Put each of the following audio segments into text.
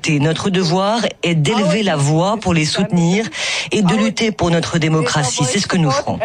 écouter. Notre devoir est d'élever la voix pour les soutenir et de lutter pour notre démocratie. C'est ce que nous ferons.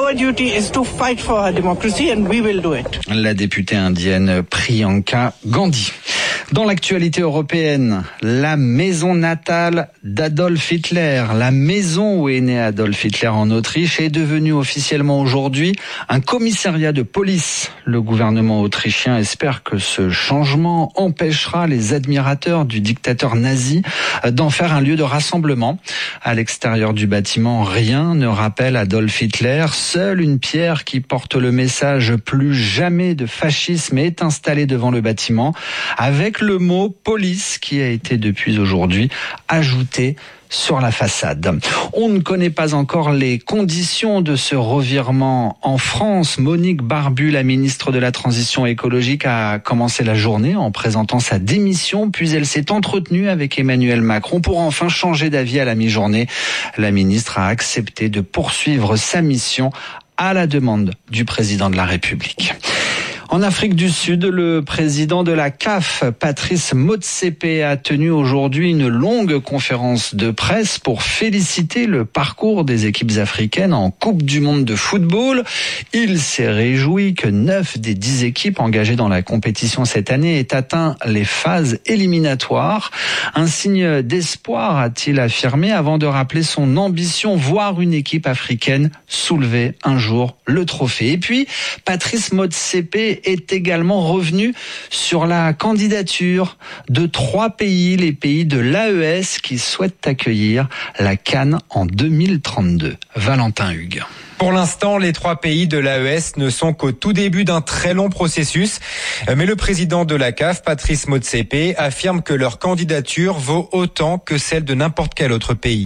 La députée indienne Priyanka Gandhi. Dans l'actualité européenne, la maison natale d'Adolf Hitler, la maison où est né Adolf Hitler en Autriche, est devenue officiellement aujourd'hui un commissariat de police. Le gouvernement autrichien espère que ce changement empêchera les admirateurs du dictateur nazi d'en faire un lieu de rassemblement. À l'extérieur du bâtiment, rien ne rappelle Adolf Hitler. Seule une pierre qui porte le message « Plus jamais de fascisme » est installée devant le bâtiment, avec le mot « police » qui a été depuis aujourd'hui ajouté sur la façade. On ne connaît pas encore les conditions de ce revirement en France. Monique Barbu, la ministre de la Transition écologique, a commencé la journée en présentant sa démission, puis elle s'est entretenue avec Emmanuel Macron pour enfin changer d'avis à la mi-journée. La ministre a accepté de poursuivre sa mission à la demande du président de la République. En Afrique du Sud, le président de la CAF, Patrice Motsepe, a tenu aujourd'hui une longue conférence de presse pour féliciter le parcours des équipes africaines en Coupe du Monde de football. Il s'est réjoui que 9 des 10 équipes engagées dans la compétition cette année aient atteint les phases éliminatoires. Un signe d'espoir, a-t-il affirmé, avant de rappeler son ambition, voir une équipe africaine soulever un jour le trophée. Et puis, Patrice Motsepe est également revenu sur la candidature de 3 pays, les pays de l'AES qui souhaitent accueillir la CAN en 2032. Valentin Hugues. Pour l'instant, les 3 pays de l'AES ne sont qu'au tout début d'un très long processus. Mais le président de la CAF, Patrice Motsepe, affirme que leur candidature vaut autant que celle de n'importe quel autre pays.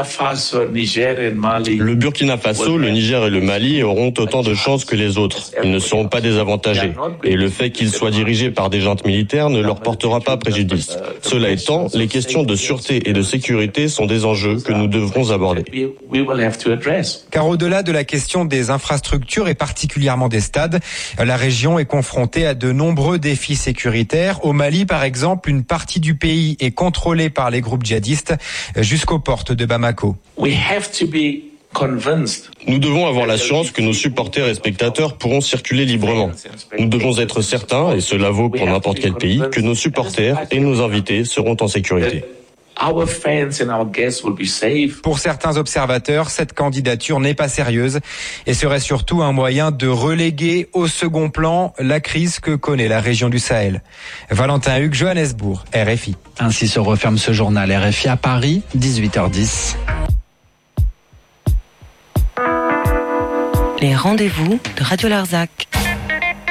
Le Burkina Faso, le Niger et le Mali auront autant de chances que les autres. Ils ne seront pas désavantagés. Et le fait qu'ils soient dirigés par des juntes militaires ne leur portera pas préjudice. Cela étant, les questions de sûreté et de sécurité sont des enjeux que nous devrons aborder. Car au-delà de la question des infrastructures et particulièrement des stades, la région est confrontée à de nombreux défis sécuritaires. Au Mali, par exemple, une partie du pays est contrôlée par les groupes djihadistes jusqu'aux portes de Bamako. Nous devons avoir l'assurance que nos supporters et spectateurs pourront circuler librement. Nous devons être certains, et cela vaut pour n'importe quel pays, que nos supporters et nos invités seront en sécurité. Pour certains observateurs, cette candidature n'est pas sérieuse et serait surtout un moyen de reléguer au second plan la crise que connaît la région du Sahel. Valentin Hugues, Johannesburg, RFI. Ainsi se referme ce journal RFI à Paris, 18h10. Les rendez-vous de Radio Larzac.